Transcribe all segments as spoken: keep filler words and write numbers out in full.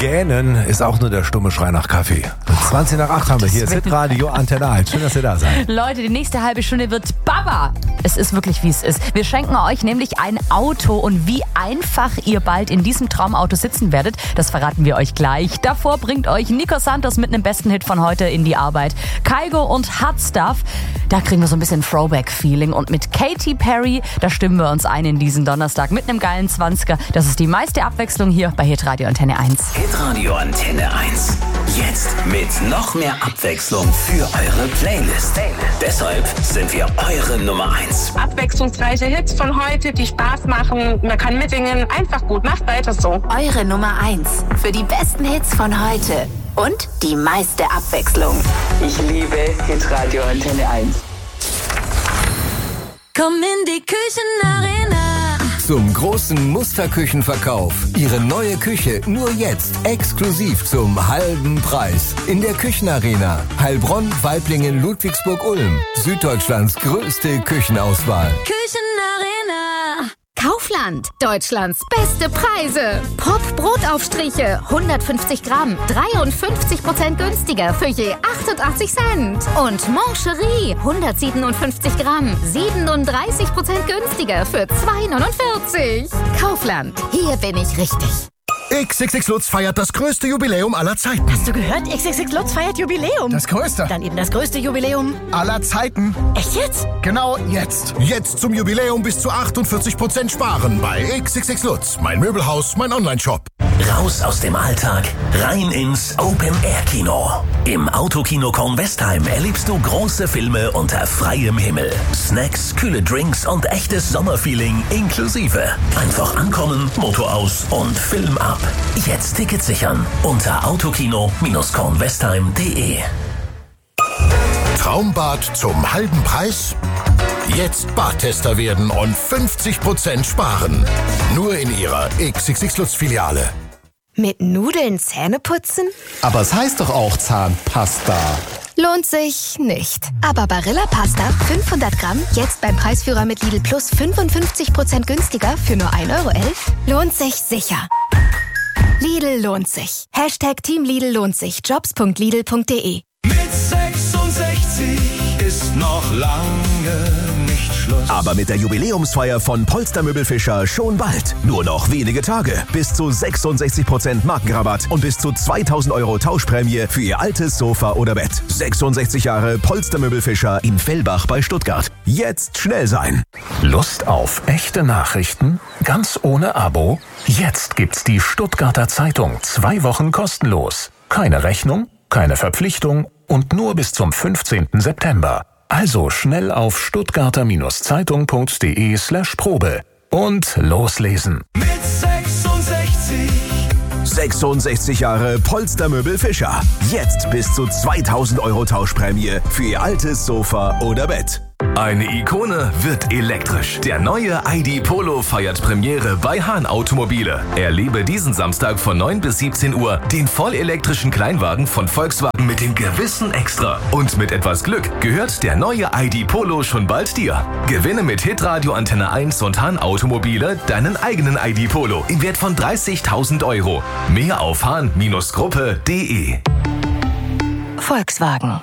Gähnen ist auch nur der stumme Schrei nach Kaffee. zwanzig nach acht haben wir hier. Es ist Radio Antenne eins. Schön, dass ihr da seid. Leute, die nächste halbe Stunde wird Baba. Es ist wirklich, wie es ist. Wir schenken euch nämlich ein Auto und wie einfach ihr bald in diesem Traumauto sitzen werdet, das verraten wir euch gleich. Davor bringt euch Nico Santos mit einem besten Hit von heute in die Arbeit. Kygo und Hot Stuff, da kriegen wir so ein bisschen Throwback-Feeling. Und mit Katy Perry, da stimmen wir uns ein in diesen Donnerstag mit einem geilen Zwanziger. Das ist die meiste Abwechslung hier bei Hitradio Antenne eins. Hitradio Antenne eins. Jetzt mit noch mehr Abwechslung für eure Playlist. Deshalb sind wir eure Nummer eins. Abwechslungsreiche Hits von heute, die Spaß machen. Man kann mitsingen. Einfach gut. Macht weiter so. Eure Nummer eins für die besten Hits von heute. Und die meiste Abwechslung. Ich liebe Hitradio Antenne eins. Komm in die Küchenarena. Zum großen Musterküchenverkauf. Ihre neue Küche nur jetzt exklusiv zum halben Preis. In der Küchenarena. Heilbronn, Waiblingen, Ludwigsburg, Ulm. Süddeutschlands größte Küchenauswahl. Küchenarena. Kaufland. Deutschlands beste Preise. Pop Brotaufstriche. hundertfünfzig Gramm. dreiundfünfzig Prozent günstiger für je achtundachtzig Cent. Und Mancherie. hundertsiebenundfünfzig Gramm. siebenunddreißig Prozent günstiger für zwei neunundvierzig. Kaufland. Hier bin ich richtig. X X X Lutz feiert das größte Jubiläum aller Zeiten. Hast du gehört? X X X Lutz feiert Jubiläum. Das größte. Dann eben das größte Jubiläum aller Zeiten. Echt jetzt? Genau jetzt. Jetzt zum Jubiläum bis zu achtundvierzig Prozent sparen bei X X X Lutz. Mein Möbelhaus, mein Online-Shop. Raus aus dem Alltag, rein ins Open-Air-Kino. Im Autokino Kornwestheim erlebst du große Filme unter freiem Himmel. Snacks, kühle Drinks und echtes Sommerfeeling inklusive. Einfach ankommen, Motor aus und Film ab. Jetzt Ticket sichern unter autokino kornwestheim punkt de. Traumbad zum halben Preis? Jetzt Badtester werden und fünfzig Prozent sparen. Nur in ihrer X X X Lutz Filiale. Mit Nudeln Zähne putzen? Aber es heißt doch auch Zahnpasta. Lohnt sich nicht. Aber Barilla Pasta fünfhundert Gramm, jetzt beim Preisführer mit Lidl Plus fünfundfünfzig Prozent günstiger für nur ein Euro elf, lohnt sich sicher. Lidl lohnt sich. Hashtag Team Lidl lohnt sich. jobs punkt lidl punkt de. Mit sechsundsechzig ist noch lange nicht Schluss. Aber mit der Jubiläumsfeier von Polster Möbelfischer schon bald. Nur noch wenige Tage. Bis zu sechsundsechzig Prozent Markenrabatt und bis zu zweitausend Euro Tauschprämie für Ihr altes Sofa oder Bett. sechsundsechzig Jahre Polster Möbelfischer in Fellbach bei Stuttgart. Jetzt schnell sein. Lust auf echte Nachrichten? Ganz ohne Abo? Jetzt gibt's die Stuttgarter Zeitung. Zwei Wochen kostenlos. Keine Rechnung, keine Verpflichtung und nur bis zum fünfzehnten September. Also schnell auf stuttgarter-zeitung punkt de slash Probe und loslesen. Mit sechsundsechzig. sechsundsechzig Jahre Polster Möbelfischer. Jetzt bis zu zweitausend Euro Tauschprämie für Ihr altes Sofa oder Bett. Eine Ikone wird elektrisch. Der neue I D Polo feiert Premiere bei Hahn Automobile. Erlebe diesen Samstag von neun bis siebzehn Uhr den vollelektrischen Kleinwagen von Volkswagen mit dem gewissen Extra. Und mit etwas Glück gehört der neue I D Polo schon bald dir. Gewinne mit Hitradio Antenne eins und Hahn Automobile deinen eigenen I D Polo im Wert von dreißigtausend Euro. Mehr auf hahn Gruppe punkt de. Volkswagen.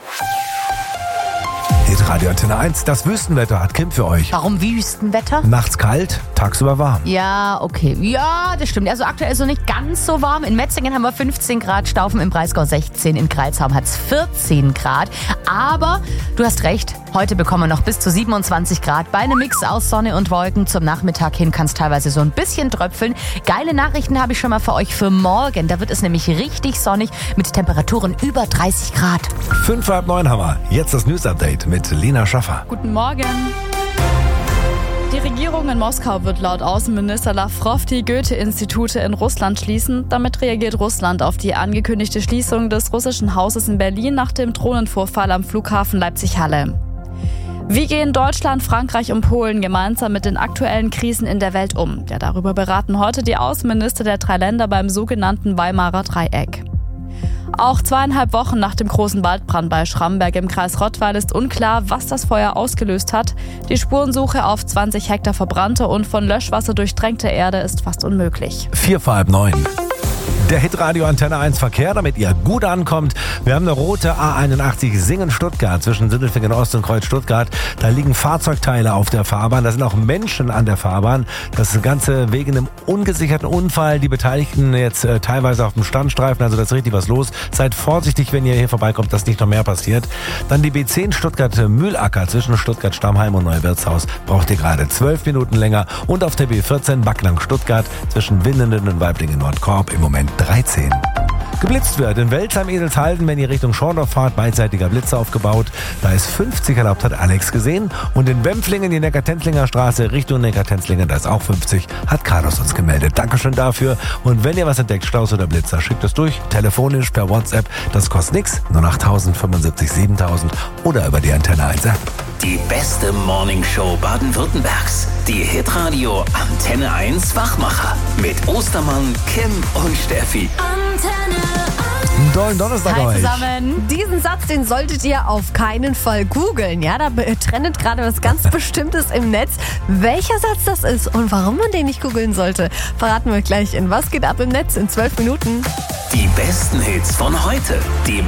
Hitradio Antenne eins, das Wüstenwetter hat Kim für euch. Warum Wüstenwetter? Nachts kalt, tagsüber warm. Ja, okay. Ja, das stimmt. Also aktuell ist es nicht ganz so warm. In Metzingen haben wir fünfzehn Grad, Staufen im Breisgau sechzehn, in Kreilsheim hat es vierzehn Grad. Aber du hast recht, heute bekommen wir noch bis zu siebenundzwanzig Grad. Bei einem Mix aus Sonne und Wolken zum Nachmittag hin kann es teilweise so ein bisschen tröpfeln. Geile Nachrichten habe ich schon mal für euch für morgen. Da wird es nämlich richtig sonnig mit Temperaturen über dreißig Grad. Fünf, halb neun haben wir. Jetzt das News-Update mit Lena Schaffer. Guten Morgen. Die Regierung in Moskau wird laut Außenminister Lavrov die Goethe-Institute in Russland schließen. Damit reagiert Russland auf die angekündigte Schließung des russischen Hauses in Berlin nach dem Drohnenvorfall am Flughafen Leipzig-Halle. Wie gehen Deutschland, Frankreich und Polen gemeinsam mit den aktuellen Krisen in der Welt um? Ja, darüber beraten heute die Außenminister der drei Länder beim sogenannten Weimarer Dreieck. Auch zweieinhalb Wochen nach dem großen Waldbrand bei Schramberg im Kreis Rottweil ist unklar, was das Feuer ausgelöst hat. Die Spurensuche auf zwanzig Hektar verbrannte und von Löschwasser durchtränkte Erde ist fast unmöglich. Vier vor halb neun. Der Hitradio Antenne eins Verkehr, damit ihr gut ankommt. Wir haben eine rote A einundachtzig Singen-Stuttgart zwischen Sindelfingen Ost und Kreuz Stuttgart. Da liegen Fahrzeugteile auf der Fahrbahn. Da sind auch Menschen an der Fahrbahn. Das Ganze wegen einem ungesicherten Unfall. Die Beteiligten jetzt äh, teilweise auf dem Standstreifen. Also da ist richtig was los. Seid vorsichtig, wenn ihr hier vorbeikommt, dass nicht noch mehr passiert. Dann die B zehn Stuttgart-Mühlacker zwischen Stuttgart-Stammheim und Neuwirtshaus. Braucht ihr gerade zwölf Minuten länger. Und auf der B vierzehn Backlang-Stuttgart zwischen Winnenden und Waiblingen-Nordkorb im Moment dreizehn. Geblitzt wird in Welzheim-Edelshalden, wenn ihr Richtung Schorndorf fahrt, beidseitiger Blitz aufgebaut. Da ist fünfzig erlaubt, hat Alex gesehen. Und in Wempflingen, die Neckar-Tenzlinger Straße, Richtung Neckar-Tenzlingen, da ist auch fünfzig, hat Carlos uns gemeldet. Dankeschön dafür. Und wenn ihr was entdeckt, Staus oder Blitzer, schickt es durch, telefonisch, per WhatsApp. Das kostet nichts, nur nach tausend fünfundsiebzig siebentausend oder über die Antenne eins App. Die beste Morningshow Baden-Württembergs. Die Hitradio Antenne eins Wachmacher. Mit Ostermann, Kim und Steffi. Antenne Einen tollen Donnerstag Hi euch. zusammen. Diesen Satz, den solltet ihr auf keinen Fall googeln. Ja, da trendet gerade was ganz Bestimmtes im Netz. Welcher Satz das ist und warum man den nicht googeln sollte, verraten wir euch gleich in Was geht ab im Netz in zwölf Minuten. Die besten Hits von heute. Die